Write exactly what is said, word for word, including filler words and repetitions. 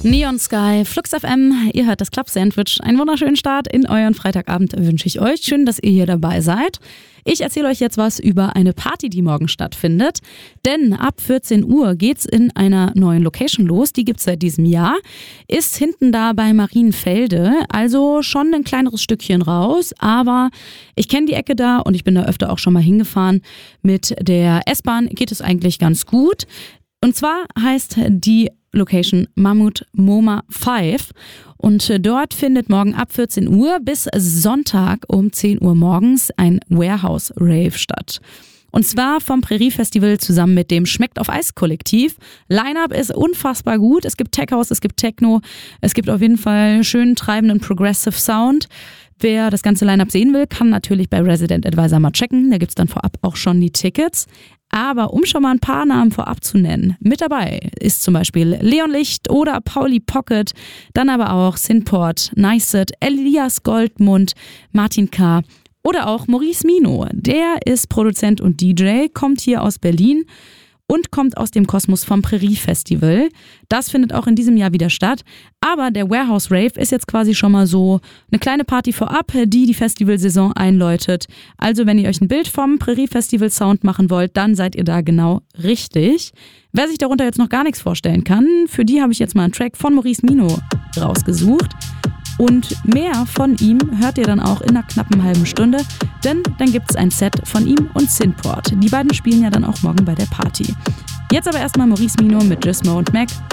Neon Sky, Flux F M, ihr hört das Club Sandwich. Einen wunderschönen Start in euren Freitagabend wünsche ich euch. Schön, dass ihr hier dabei seid. Ich erzähle euch jetzt was über eine Party, die morgen stattfindet. Denn ab vierzehn Uhr geht's in einer neuen Location los. Die gibt's seit diesem Jahr. Ist hinten da bei Marienfelde. Also schon ein kleineres Stückchen raus. Aber ich kenne die Ecke da und ich bin da öfter auch schon mal hingefahren. Mit der S-Bahn geht es eigentlich ganz gut. Und zwar heißt die Location Mammut MoMA fünf und dort findet morgen ab vierzehn Uhr bis Sonntag um zehn Uhr morgens ein Warehouse Rave statt. Und zwar vom Prärie Festival zusammen mit dem Schmeckt auf Eis Kollektiv. Line-Up ist unfassbar gut. Es gibt Tech House, es gibt Techno, es gibt auf jeden Fall schönen treibenden Progressive Sound. Wer das ganze Line-Up sehen will, kann natürlich bei Resident Advisor mal checken. Da gibt's dann vorab auch schon die Tickets. Aber um schon mal ein paar Namen vorab zu nennen, mit dabei ist zum Beispiel Leon Licht oder Pauli Pocket, dann aber auch Sinport, Nicet, Elias Goldmund, Martin K. oder auch Maurice Mino. Der ist Produzent und D J, kommt hier aus Berlin und kommt aus dem Kosmos vom Prärie Festival. Das findet auch in diesem Jahr wieder statt. Aber der Warehouse Rave ist jetzt quasi schon mal so eine kleine Party vorab, die die Festivalsaison einläutet. Also wenn ihr euch ein Bild vom Prärie Festival Sound machen wollt, dann seid ihr da genau richtig. Wer sich darunter jetzt noch gar nichts vorstellen kann, für die habe ich jetzt mal einen Track von Maurice Mino rausgesucht. Und mehr von ihm hört ihr dann auch in einer knappen halben Stunde, denn dann gibt es ein Set von ihm und Sinport. Die beiden spielen ja dann auch morgen bei der Party. Jetzt aber erstmal Maurice Mino mit Gizmo und Mac